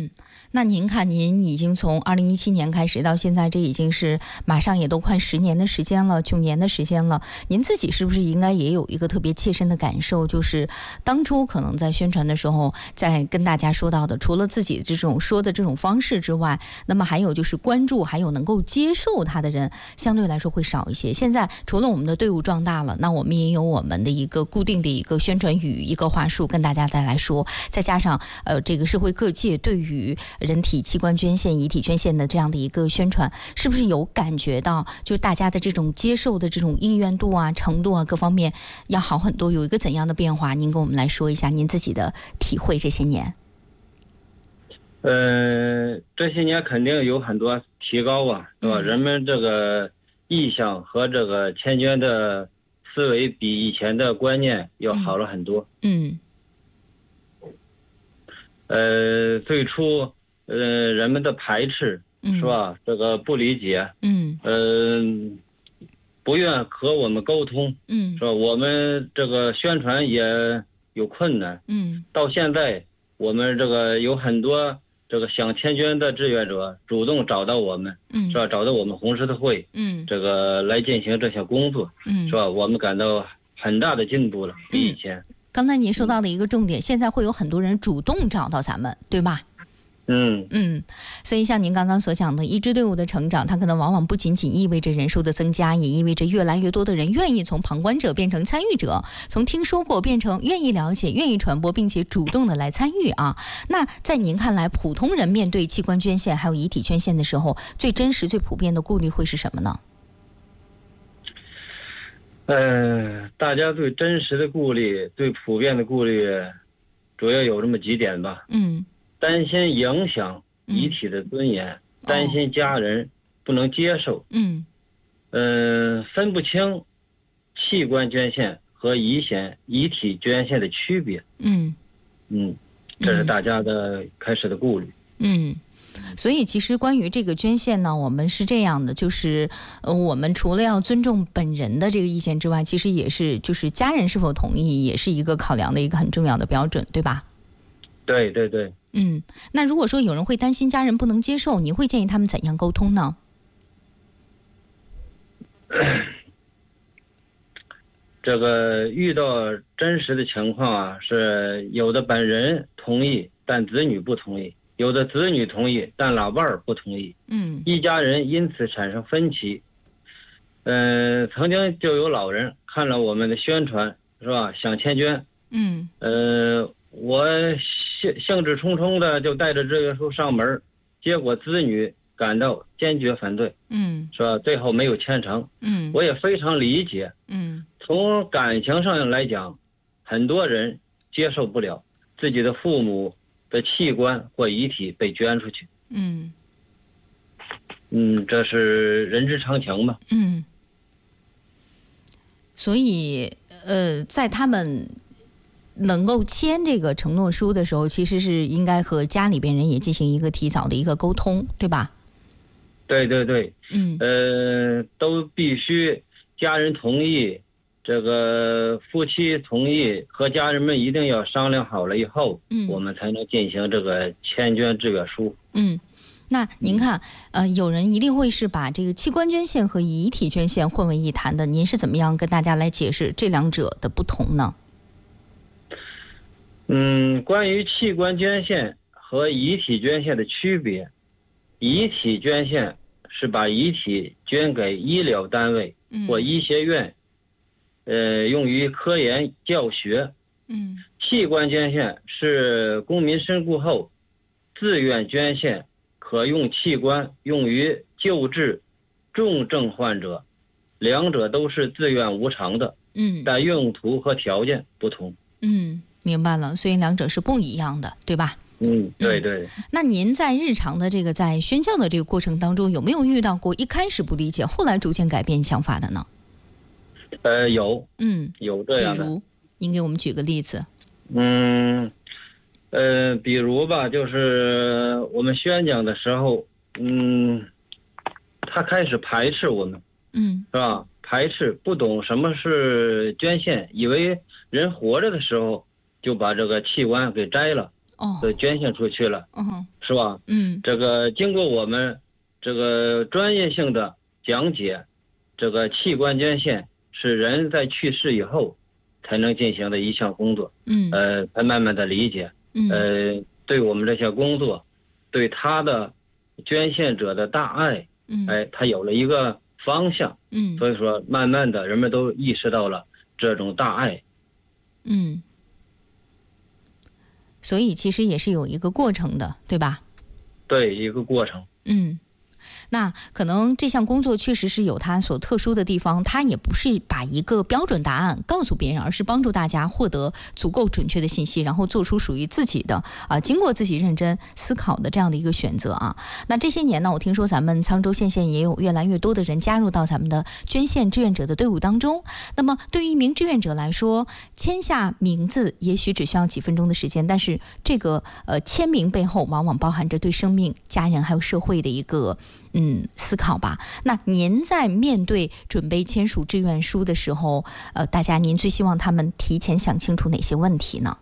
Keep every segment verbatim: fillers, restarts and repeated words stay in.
嗯，那您看，您已经从二零一七年开始到现在，这已经是马上也都快十年的时间了，九年的时间了。您自己是不是应该也有一个特别切身的感受，就是当初可能在宣传的时候，在跟大家说到的，除了自己这种说的这种方式之外，那么还有就是关注，还有能够接受它的人，相对来说会少一些。现在除了我们的队伍壮大了，那我们也有我们的一个固定的一个宣传语、一个话术跟大家再来说，再加上呃这个社会各界对于人体器官捐献、遗体捐献的这样的一个宣传，是不是有感觉到，就大家的这种接受的这种意愿度啊、程度啊各方面要好很多，有一个怎样的变化？您跟我们来说一下您自己的体会。这些年， 呃，这些年肯定有很多提高啊，是吧？嗯、人们这个意向和这个签捐的思维比以前的观念要好了很多。嗯。呃，最初，呃，人们的排斥，是吧？嗯、这个不理解，嗯，呃，不愿和我们沟通，嗯，是吧？我们这个宣传也有困难，嗯，到现在，我们这个有很多这个想签捐的志愿者主动找到我们，嗯，是吧？找到我们红十字会，嗯，这个来进行这项工作，嗯，是吧？我们感到很大的进步了，比以前。嗯， 刚才您说到的一个重点，现在会有很多人主动找到咱们，对吧？ 嗯嗯，所以像您刚刚所讲的，一支队伍的成长，它可能往往不仅仅意味着人数的增加，也意味着越来越多的人愿意从旁观者变成参与者，从听说过变成愿意了解、愿意传播，并且主动的来参与啊。那在您看来，普通人面对器官捐献还有遗体捐献的时候，最真实、最普遍的顾虑会是什么呢？ 呃，大家最真实的顾虑、最普遍的顾虑，主要有这么几点吧。嗯，担心影响遗体的尊严，嗯、担心家人不能接受。嗯，呃，分不清器官捐献和遗献遗体捐献的区别。嗯嗯，这是大家的开始的顾虑。 嗯。所以其实关于这个捐献呢，我们是这样的，就是呃，我们除了要尊重本人的这个意见之外，其实也是就是家人是否同意，也是一个考量的一个很重要的标准，对吧？ 对对对。 嗯，那如果说有人会担心家人不能接受，你会建议他们怎样沟通呢？ 这个遇到真实的情况啊，是有的本人同意，但子女不同意。有的子女同意，但老伴儿不同意。嗯，一家人因此产生分歧。嗯、呃，曾经就有老人看了我们的宣传，是吧？想签捐。嗯，呃，我兴兴致冲冲的就带着志愿书上门，结果子女感到坚决反对。嗯，是吧？最后没有签成。嗯，我也非常理解。嗯，从感情上来讲，很多人接受不了自己的父母的器官或遗体被捐出去。嗯嗯，这是人之常情嘛。 嗯，所以呃，在他们能够签这个承诺书的时候，其实是应该和家里边人也进行一个提早的一个沟通，对吧？ 对对对。嗯，呃，都必须家人同意，这个夫妻同意，和家人们一定要商量好了以后，嗯，我们才能进行这个签捐志愿书。 嗯，那您看，呃，有人一定会是把这个器官捐献和遗体捐献混为一谈的，您是怎么样跟大家来解释这两者的不同呢？ 嗯，关于器官捐献和遗体捐献的区别，遗体捐献是把遗体捐给医疗单位或医学院，呃，用于科研教学。嗯，器官捐献是公民身故后自愿捐献可用器官用于救治重症患者，两者都是自愿无偿的。嗯，但用途和条件不同。 嗯，明白了，所以两者是不一样的，对吧？ 嗯，对对。 嗯、那您在日常的这个在宣教的这个过程当中，有没有遇到过一开始不理解，后来逐渐改变想法的呢？ 呃，有。 嗯， 有这样的。 比如，您给我们举个例子。 嗯，呃，比如吧，就是我们宣讲的时候，嗯，他开始排斥我们。嗯，是吧？排斥，不懂什么是捐献，以为人活着的时候就把这个器官给摘了。 都捐献出去了， 哦， 是吧？ 嗯， 这个经过我们这个专业性的讲解，这个器官捐献是人在去世以后才能进行的一项工作， 嗯， 呃，才慢慢的理解， 嗯， 呃，对我们这些工作，对他的捐献者的大爱， 嗯， 哎，他有了一个方向， 嗯， 所以说慢慢的人们都意识到了这种大爱， 嗯，所以其实也是有一个过程的，对吧？ 对，一个过程。 嗯。那可能这项工作确实是有它所特殊的地方，它也不是把一个标准答案告诉别人，而是帮助大家获得足够准确的信息，然后做出属于自己的啊、呃，经过自己认真思考的这样的一个选择啊。那这些年呢，我听说咱们沧州县县也有越来越多的人加入到咱们的捐献志愿者的队伍当中。那么对于一名志愿者来说，签下名字也许只需要几分钟的时间，但是这个呃签名背后往往包含着对生命、家人还有社会的一个嗯，思考吧。那您在面对准备签署志愿书的时候，呃，大家您最希望他们提前想清楚哪些问题呢？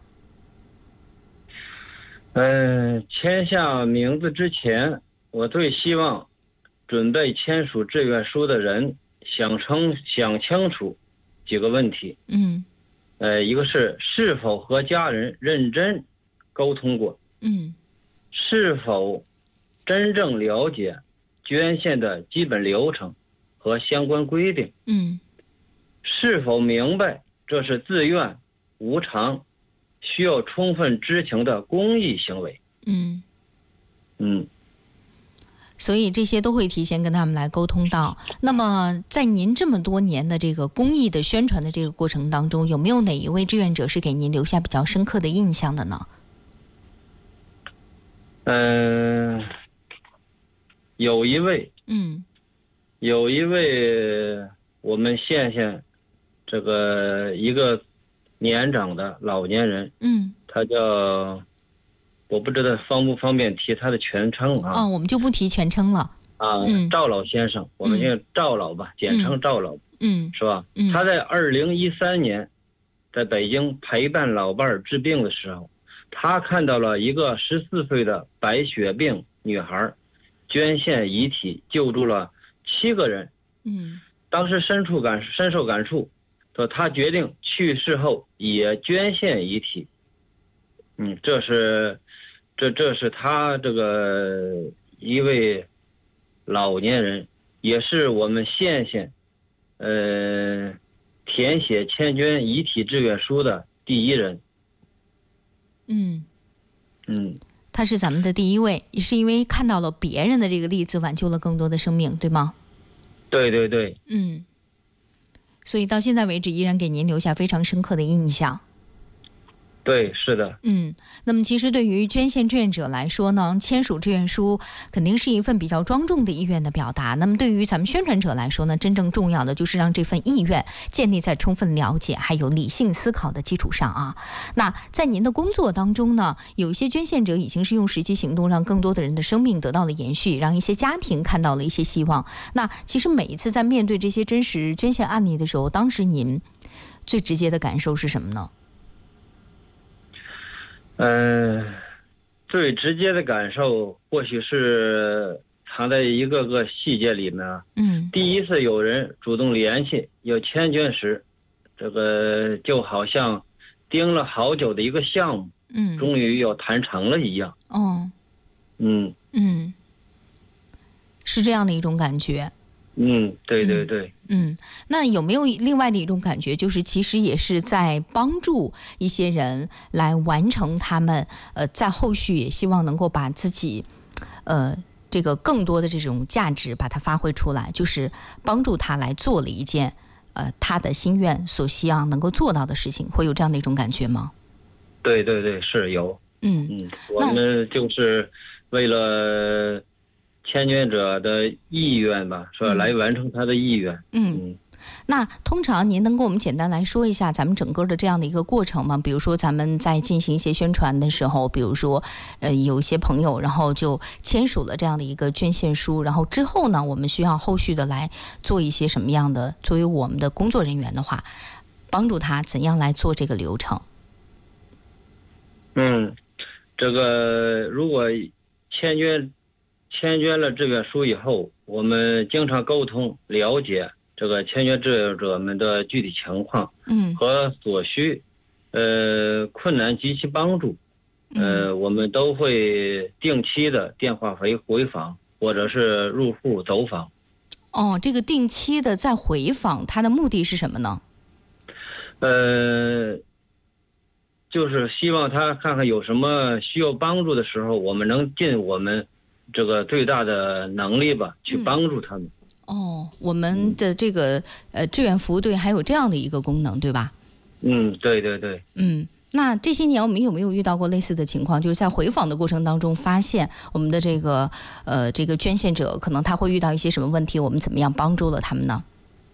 嗯、呃，签下名字之前，我最希望准备签署志愿书的人想清想清楚几个问题。 嗯， 呃，一个是是否和家人认真沟通过， 嗯， 是否真正了解捐献的基本流程和相关规定， 嗯， 是否明白这是自愿、无偿、需要充分知情的公益行为。 嗯嗯， 所以这些都会提前跟他们来沟通到。那么在您这么多年的这个公益的宣传的这个过程当中，有没有哪一位志愿者是给您留下比较深刻的印象的呢？ 嗯、呃，有一位， 嗯， 有一位我们县县这个一个年长的老年人， 嗯， 他叫，我不知道方不方便提他的全称啊？ 哦，我们就不提全称了。 啊， 嗯、 赵老先生，我们叫赵老吧，嗯、简称赵老， 嗯， 是吧？ 嗯， 他在二零一三年在北京陪伴老伴儿治病的时候，他看到了一个十四岁的白血病女孩捐献遗体，救助了七个人。 嗯， 当时深处感深受感触，说他决定去世后也捐献遗体。嗯，这是，这这是他这个一位老年人，也是我们县县，呃，填写签捐遗体志愿书的第一人。 嗯嗯， 他是咱们的第一位，也是因为看到了别人的这个例子，挽救了更多的生命，对吗？ 对对对。 嗯，所以到现在为止，依然给您留下非常深刻的印象。 对，是的。 嗯，那么其实对于捐献志愿者来说呢，签署志愿书肯定是一份比较庄重的意愿的表达。那么对于咱们宣传者来说呢，真正重要的就是让这份意愿建立在充分了解还有理性思考的基础上啊。那在您的工作当中呢，有一些捐献者已经是用实际行动让更多的人的生命得到了延续，让一些家庭看到了一些希望。那其实每一次在面对这些真实捐献案例的时候，当时您最直接的感受是什么呢？ 嗯、呃，最直接的感受或许是藏在一个个细节里面。 嗯， 第一次有人主动联系要签捐时，这个就好像盯了好久的一个项目， 嗯， 终于要谈成了一样。 哦， 嗯嗯，是这样的一种感觉。 嗯，对对对。 嗯，那有没有另外的一种感觉，就是其实也是在帮助一些人来完成他们呃在后续也希望能够把自己呃这个更多的这种价值把它发挥出来，就是帮助他来做了一件呃他的心愿所希望能够做到的事情，会有这样的一种感觉吗？ 对对对，是有。 嗯嗯，我们就是为了签捐者的意愿吧，是吧？嗯、来完成他的意愿。 嗯，嗯，那通常您能跟我们简单来说一下咱们整个的这样的一个过程吗？比如说咱们在进行一些宣传的时候，比如说呃有一些朋友然后就签署了这样的一个捐献书，然后之后呢，我们需要后续的来做一些什么样的，作为我们的工作人员的话，帮助他怎样来做这个流程？ 嗯。 这个如果签捐签捐了志愿书以后，我们经常沟通了解这个签捐志愿者们的具体情况， 嗯， 和所需，呃，困难及其帮助，呃，我们都会定期的电话回回访，或者是入户走访。 哦，这个定期的在回访，它的目的是什么呢？ 呃，就是希望他看看有什么需要帮助的时候，我们能尽我们这个最大的能力吧，去帮助他们。 嗯、哦，我们的这个呃志愿服务队还有这样的一个功能，对吧？ 嗯，对对对。 嗯。那这些年我们有没有遇到过类似的情况，就是在回访的过程当中发现我们的这个呃这个捐献者可能他会遇到一些什么问题，我们怎么样帮助了他们呢？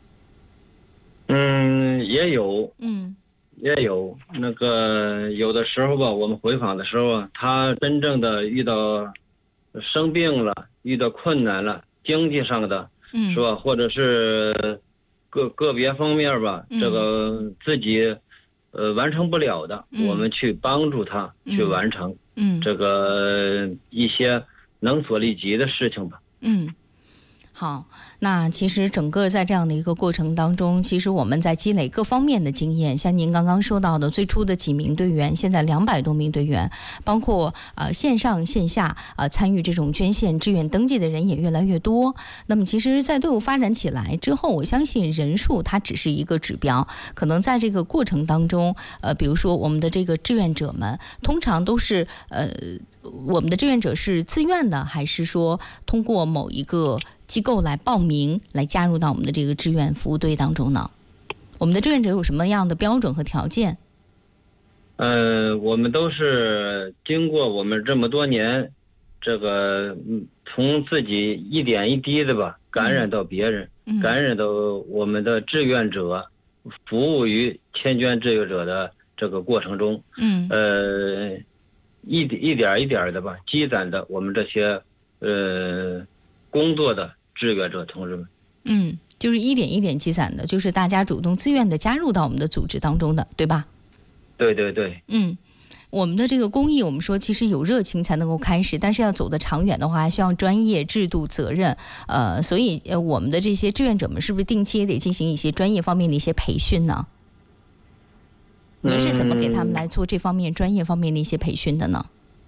嗯，也有， 嗯， 也有那个有的时候吧，我们回访的时候啊，他真正的遇到生病了，遇到困难了，经济上的， 嗯， 是吧？或者是个个别方面吧， 嗯、 这个自己。呃，完成不了的， 嗯、 我们去帮助他、嗯、去完成， 嗯， 这个一些能所利及的事情吧。 嗯，好，那其实整个在这样的一个过程当中，其实我们在积累各方面的经验，像您刚刚说到的，最初的几名队员，现在两百多名队员，包括呃线上线下呃参与这种捐献志愿登记的人也越来越多。那么其实在队伍发展起来之后，我相信人数它只是一个指标，可能在这个过程当中，呃比如说我们的这个志愿者们通常都是呃我们的志愿者是自愿的，还是说通过某一个机构来报名来加入到我们的这个志愿服务队当中呢？我们的志愿者有什么样的标准和条件？ 呃，我们都是经过我们这么多年，这个从自己一点一滴的吧，感染到别人， 嗯、 感染到我们的志愿者，服务于签捐志愿者的这个过程中， 嗯， 呃，一一点一点的吧，积攒的我们这些呃工作的志愿者同志们。 嗯，就是一点一点积攒的，就是大家主动自愿的加入到我们的组织当中的，对吧？ 对对对。 嗯，我们的这个公益，我们说其实有热情才能够开始，但是要走得长远的话，还需要专业、制度、责任。呃，所以呃，我们的这些志愿者们是不是定期也得进行一些专业方面的一些培训呢？您是怎么给他们来做这方面专业方面的一些培训的呢？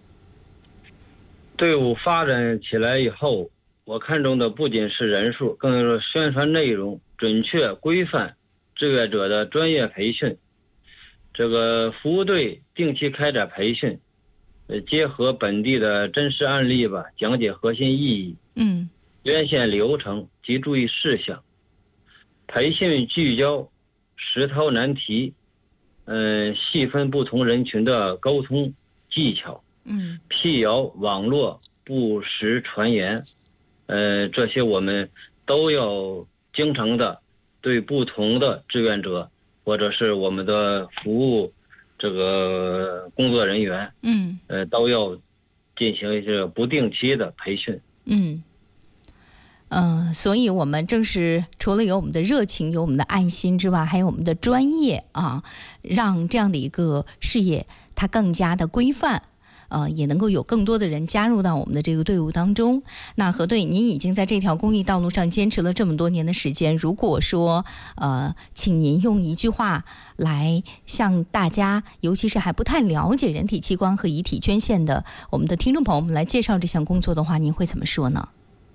队伍发展起来以后，我看重的不仅是人数，更是宣传内容准确规范，志愿者的专业培训。这个服务队定期开展培训，呃，结合本地的真实案例吧，讲解核心意义， 嗯， 捐献流程及注意事项。培训聚焦实操难题，嗯、呃，细分不同人群的沟通技巧， 嗯， 辟谣网络不实传言，呃，这些我们都要经常的对不同的志愿者或者是我们的服务这个工作人员， 嗯， 呃，都要进行一些不定期的培训。 嗯。嗯、呃，所以我们正是除了有我们的热情、有我们的爱心之外，还有我们的专业啊，让这样的一个事业它更加的规范。呃，也能够有更多的人加入到我们的这个队伍当中。那何队，您已经在这条公益道路上坚持了这么多年的时间。如果说，呃，请您用一句话来向大家，尤其是还不太了解人体器官和遗体捐献的我们的听众朋友们来介绍这项工作的话，您会怎么说呢？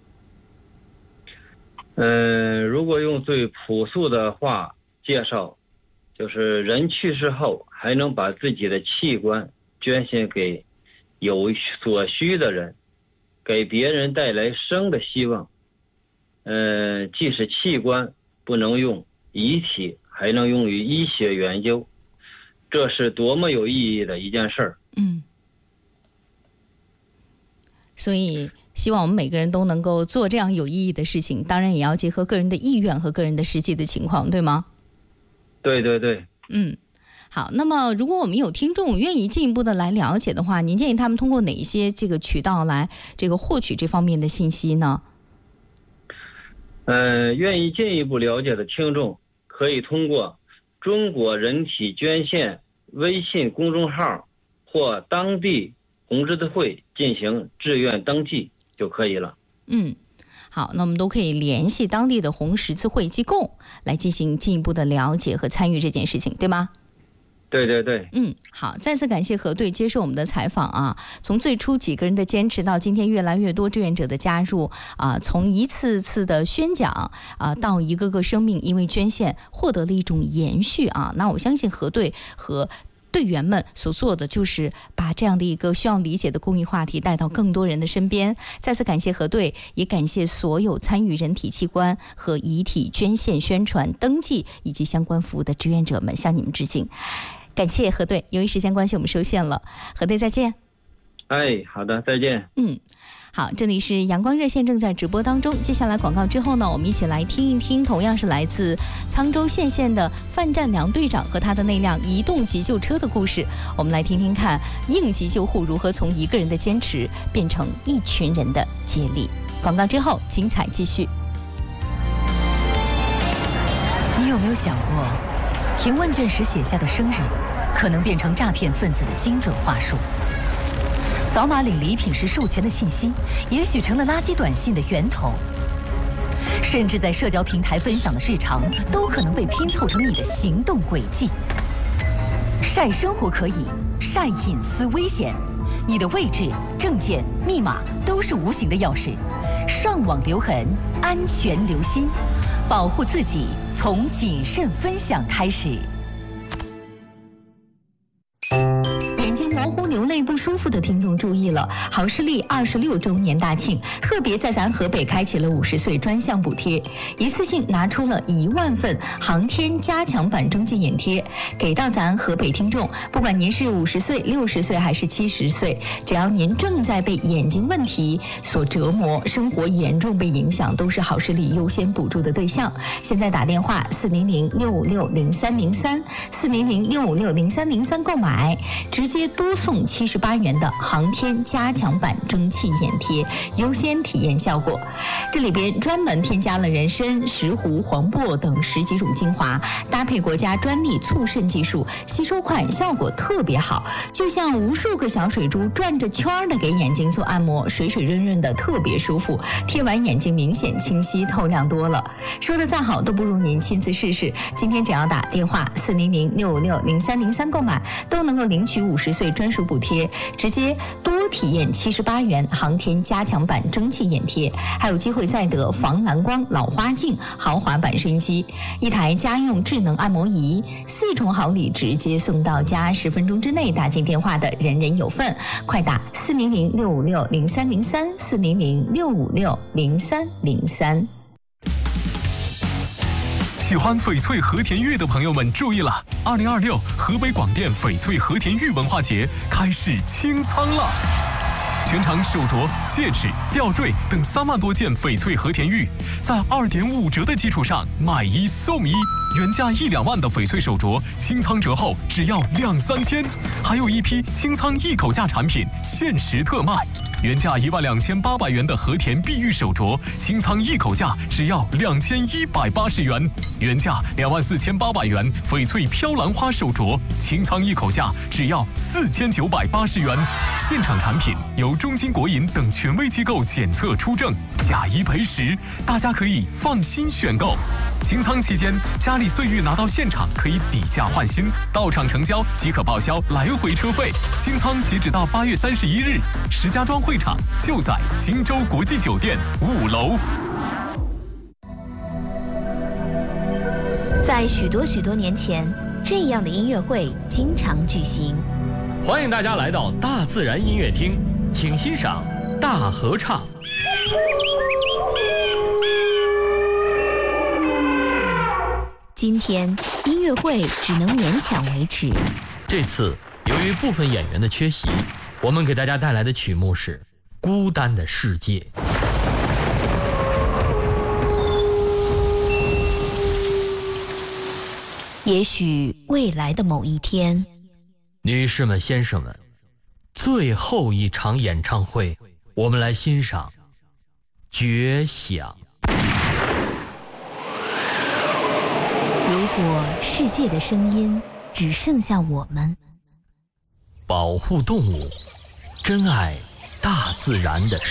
嗯、呃，如果用最朴素的话介绍，就是人去世后还能把自己的器官捐献给有所需的人，给别人带来生的希望。呃，即使器官不能用，遗体还能用于医学研究，这是多么有意义的一件事儿。 嗯，所以希望我们每个人都能够做这样有意义的事情，当然也要结合个人的意愿和个人的实际的情况，对吗？ 对对对。 嗯。好，那么如果我们有听众愿意进一步的来了解的话，您建议他们通过哪一些这个渠道来这个获取这方面的信息呢？ 呃，愿意进一步了解的听众可以通过中国人体捐献微信公众号或当地红十字会进行志愿登记就可以了。 嗯，好，那我们都可以联系当地的红十字会机构来进行进一步的了解和参与这件事情，对吗？ 对对对， 嗯，好，再次感谢何队接受我们的采访啊。从最初几个人的坚持，到今天越来越多志愿者的加入啊，从一次次的宣讲啊，到一个个生命因为捐献获得了一种延续啊。那我相信何队和队员们所做的就是把这样的一个需要理解的公益话题带到更多人的身边。再次感谢何队，也感谢所有参与人体器官和遗体捐献、宣传、登记以及相关服务的志愿者们，向你们致敬。感谢何队，由于时间关系我们收线了，何队再见。 哎，好的，再见。 嗯，好，这里是阳光热线正在直播当中，接下来广告之后呢，我们一起来听一听同样是来自沧州县县的范占良队长和他的那辆移动急救车的故事。我们来听听看应急救护如何从一个人的坚持变成一群人的接力。广告之后精彩继续。 你有没有想过，填问卷时写下的生日可能变成诈骗分子的精准话术？扫码领礼品时授权的信息，也许成了垃圾短信的源头。甚至在社交平台分享的日常，都可能被拼凑成你的行动轨迹。晒生活可以，晒隐私危险。你的位置、证件、密码都是无形的钥匙。上网留痕，安全留心，保护自己，从谨慎分享开始。 模糊流泪不舒服的听众注意了，好视力二十六周年大庆，特别在咱河北开启了五十岁专项补贴，一次性拿出了一万份航天加强版征集眼贴，给到咱河北听众。不管您是五十岁、六十岁还是七十岁，只要您正在被眼睛问题所折磨，生活严重被影响，都是好视力优先补助的对象。现在打电话四零零六五六零三零三四零零六五六零三零三购买，直接多送七十八元的航天加强版蒸汽眼贴，优先体验效果。这里边专门添加了人参、石斛、黄柏等十几种精华，搭配国家专利促渗技术，吸收快，效果特别好，就像无数个小水珠转着圈的给眼睛做按摩，水水润润的，特别舒服。贴完眼睛明显清晰透亮多了。说的再好都不如您亲自试试。今天只要打电话四零零六五六零三零三购买，都能够领取五十岁专属补贴，直接多体验七十八元航天加强版蒸汽眼贴，还有机会再得防蓝光老花镜豪华版收音机，一台家用智能按摩仪，四重好礼直接送到家，十分钟之内打进电话的人人有份。快打四零零六五六零三零三四零零六五六零三零三。 喜欢翡翠和田玉的朋友们注意了，二零二六河北广电翡翠和田玉文化节开始清仓了。全场手镯、戒指、吊坠等三万多件翡翠和田玉，在二点五折的基础上买一送一，原价一两万的翡翠手镯清仓折后只要两三千，还有一批清仓一口价产品限时特卖，原价一万两千八百元的和田碧玉手镯清仓一口价只要两千一百八十元，原价两万四千八百元翡翠飘兰花手镯清仓一口价只要四千九百八十元，现场产品由中金国银等权威机构检测出证，假一赔十，大家可以放心选购。清仓期间，佳丽岁玉拿到现场可以抵价换新，到场成交即可报销来回车费。清仓截止到八月三十一日，石家庄会场就在荆州国际酒店五楼。 在许多许多年前，这样的音乐会经常举行。 欢迎大家来到大自然音乐厅，请欣赏大合唱。 今天音乐会只能勉强维持。 这次由于部分演员的缺席，我们给大家带来的曲目是《孤单的世界》。 也许未来的某一天， 女士们、先生们，最后一场演唱会，我们来欣赏《绝响》。 如果世界的声音只剩下我们， 保护动物， 珍爱大自然的